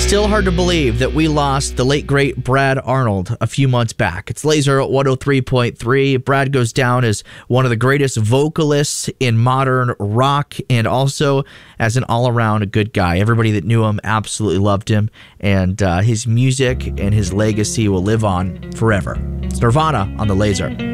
Still hard to believe that we lost the late, great Brad Arnold a few months back. It's Laser at 103.3. Brad goes down as one of the greatest vocalists in modern rock and also as an all-around good guy. Everybody that knew him absolutely loved him, and his music and his legacy will live on forever. It's Nirvana on the Laser.